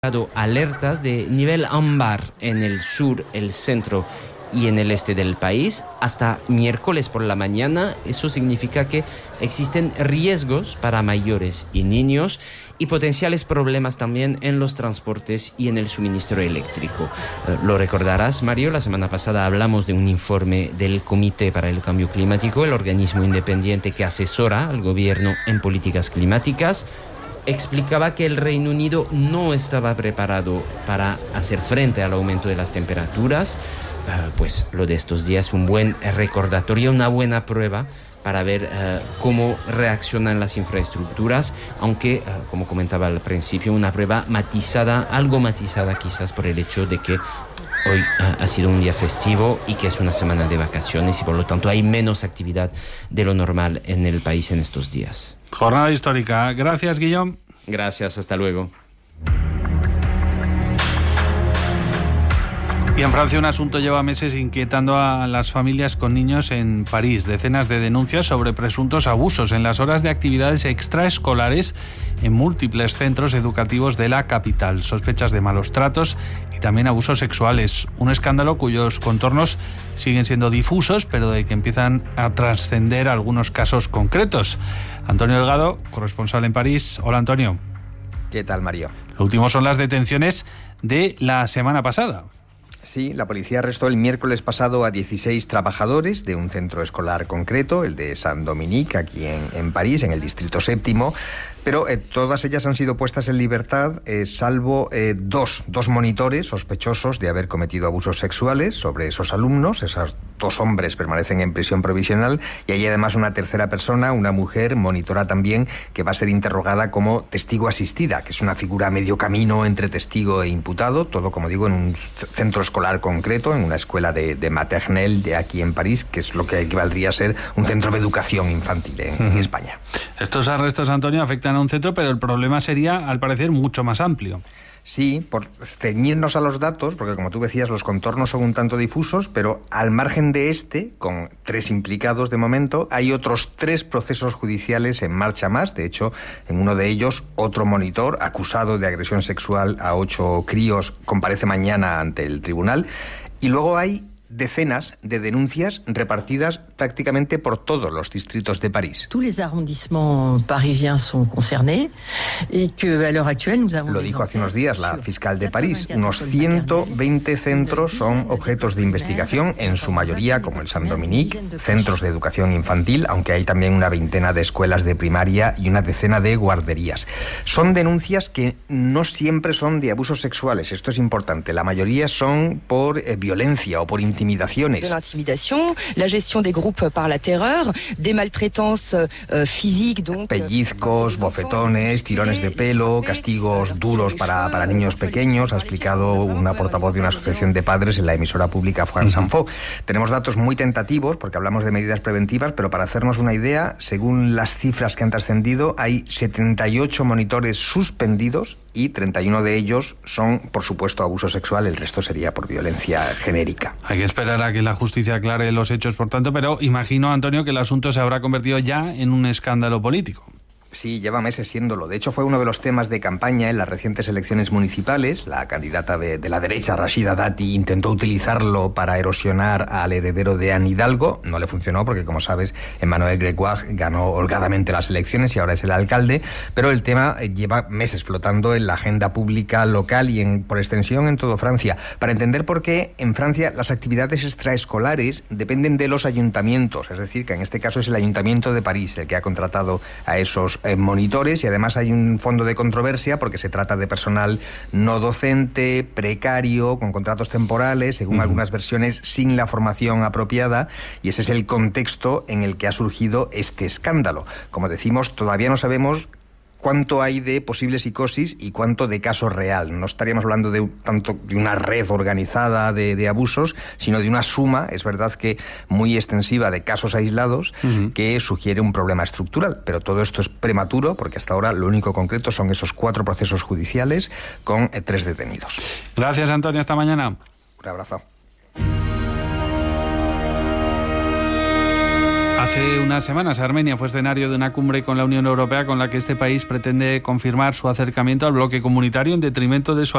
alertas de nivel ámbar en el sur, el centro y en el este del país hasta miércoles por la mañana. Eso significa que existen riesgos para mayores y niños y potenciales problemas también en los transportes y en el suministro eléctrico. Lo recordarás, Mario, la semana pasada hablamos de un informe del Comité para el Cambio Climático, el organismo independiente que asesora al gobierno en políticas climáticas. Explicaba que el Reino Unido no estaba preparado para hacer frente al aumento de las temperaturas. Pues lo de estos días es un buen recordatorio, una buena prueba para ver cómo reaccionan las infraestructuras, aunque, como comentaba al principio, una prueba matizada, algo matizada quizás por el hecho de que hoy ha sido un día festivo y que es una semana de vacaciones y por lo tanto hay menos actividad de lo normal en el país en estos días. Jornada histórica. Gracias, Guillaume. Gracias, hasta luego. Y en Francia un asunto lleva meses inquietando a las familias con niños en París. Decenas de denuncias sobre presuntos abusos en las horas de actividades extraescolares en múltiples centros educativos de la capital. Sospechas de malos tratos y también abusos sexuales. Un escándalo cuyos contornos siguen siendo difusos, pero de que empiezan a trascender algunos casos concretos. Antonio Delgado, corresponsal en París. Hola, Antonio. ¿Qué tal, Mario? Lo último son las detenciones de la semana pasada. Sí, la policía arrestó el miércoles pasado a 16 trabajadores de un centro escolar concreto, el de Saint-Dominique, aquí en París, en el distrito séptimo, pero todas ellas han sido puestas en libertad, salvo dos monitores sospechosos de haber cometido abusos sexuales sobre esos alumnos. Esos dos hombres permanecen en prisión provisional y hay además una tercera persona, una mujer, monitora también, que va a ser interrogada como testigo asistida, que es una figura a medio camino entre testigo e imputado, todo, como digo, en un centro escolar concreto, en una escuela de maternelle de aquí en París, que es lo que equivaldría a ser un centro de educación infantil en España. Estos arrestos, Antonio, afectan a un centro, pero el problema sería, al parecer, mucho más amplio. Sí, por ceñirnos a los datos, porque como tú decías, los contornos son un tanto difusos, pero al margen de con 3 implicados de momento, hay otros 3 procesos judiciales en marcha más. De hecho, en uno de ellos, otro monitor acusado de agresión sexual a 8 críos comparece mañana ante el tribunal. Y luego hay decenas de denuncias repartidas prácticamente por todos los distritos de París. Tous les arrondissements parisiens sont concernés y que a l'heure actuelle nous avons. Lo dijo hace unos días la fiscal de París. Unos 120 centros son objetos de investigación, en su mayoría, como el Saint-Dominique, centros de educación infantil, aunque hay también una veintena de escuelas de primaria y una decena de guarderías. Son denuncias que no siempre son de abusos sexuales, esto es importante. La mayoría son por violencia o por intimidaciones. De l'intimidación, la gestión de grupos par la terror, de maltraitance physique, donc pellizcos, bofetones, tirones de pelo, castigos duros para niños pequeños, ha explicado una portavoz de una asociación de padres en la emisora pública France Info. Tenemos datos muy tentativos porque hablamos de medidas preventivas, pero para hacernos una idea, según las cifras que han trascendido, hay 78 monitores suspendidos y 31 de ellos son, por supuesto, abuso sexual, el resto sería por violencia genérica. Hay que esperar a que la justicia aclare los hechos, por tanto, pero imagino, Antonio, que el asunto se habrá convertido ya en un escándalo político. Sí, lleva meses siéndolo. De hecho, fue uno de los temas de campaña en las recientes elecciones municipales. La candidata de la derecha, Rachida Dati, intentó utilizarlo para erosionar al heredero de Anne Hidalgo. No le funcionó porque, como sabes, Emmanuel Grégoire ganó holgadamente las elecciones y ahora es el alcalde. Pero el tema lleva meses flotando en la agenda pública local y, por extensión, en toda Francia. Para entender por qué, en Francia las actividades extraescolares dependen de los ayuntamientos. Es decir, que en este caso es el Ayuntamiento de París el que ha contratado a esos monitores, y además hay un fondo de controversia porque se trata de personal no docente, precario, con contratos temporales, según algunas versiones sin la formación apropiada, y ese es el contexto en el que ha surgido este escándalo. Como decimos, todavía no sabemos cuánto hay de posible psicosis y cuánto de caso real. No estaríamos hablando tanto de una red organizada de abusos, sino de una suma, es verdad que muy extensiva, de casos aislados que sugiere un problema estructural. Pero todo esto es prematuro porque hasta ahora lo único concreto son esos 4 procesos judiciales con 3 detenidos. Gracias, Antonio. Hasta mañana. Un abrazo. Hace unas semanas Armenia fue escenario de una cumbre con la Unión Europea con la que este país pretende confirmar su acercamiento al bloque comunitario en detrimento de su